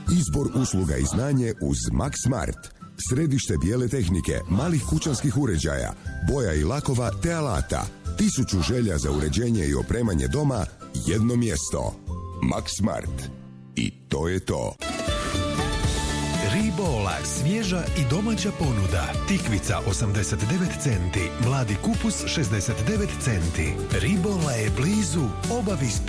Izbor usluga i znanje uz Max Smart. Središte bijele tehnike, malih kućanskih uređaja, boja i lakova te alata. 1000 želja za uređenje i opremanje doma, jedno mjesto. Max Smart. I to je to. Ribola, svježa i domaća ponuda. Tikvica 89 centi, mladi kupus 69 centi. Ribola je blizu, obavi